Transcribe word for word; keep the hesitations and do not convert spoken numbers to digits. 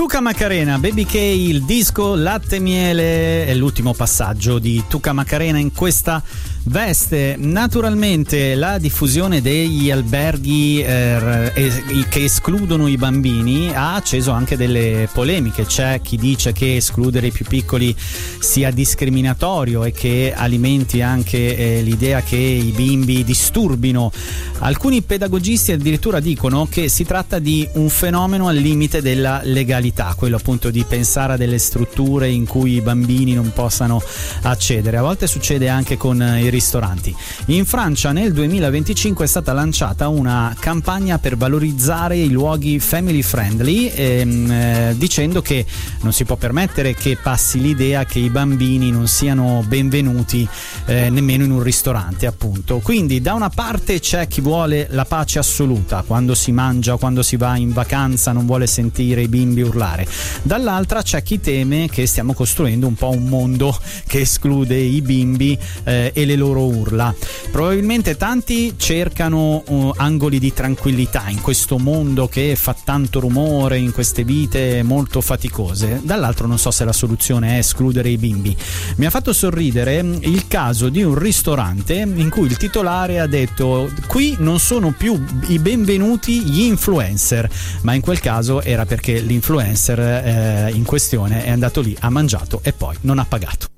Tuca Macarena, Baby K, il disco Latte Miele è l'ultimo passaggio di Tuca Macarena in questa veste. Naturalmente la diffusione degli alberghi eh, che escludono i bambini ha acceso anche delle polemiche. C'è chi dice che escludere i più piccoli sia discriminatorio e che alimenti anche eh, l'idea che i bimbi disturbino. Alcuni pedagogisti addirittura dicono che si tratta di un fenomeno al limite della legalità, quello appunto di pensare a delle strutture in cui i bambini non possano accedere. A volte succede anche con i ristoranti. In Francia nel duemilaventicinque è stata lanciata una campagna per valorizzare i luoghi family friendly, ehm, eh, dicendo che non si può permettere che passi l'idea che i bambini non siano benvenuti eh, nemmeno in un ristorante, appunto. Quindi da una parte c'è chi vuole la pace assoluta, quando si mangia, quando si va in vacanza non vuole sentire i bimbi urlare, dall'altra c'è chi teme che stiamo costruendo un po' un mondo che esclude i bimbi eh, e le loro urla. Probabilmente tanti cercano uh, angoli di tranquillità in questo mondo che fa tanto rumore, in queste vite molto faticose, dall'altro non so se la soluzione è escludere i bimbi. Mi ha fatto sorridere il caso di un ristorante in cui il titolare ha detto: qui non sono più i benvenuti gli influencer, ma in quel caso era perché l'influencer eh, in questione è andato lì, ha mangiato e poi non ha pagato.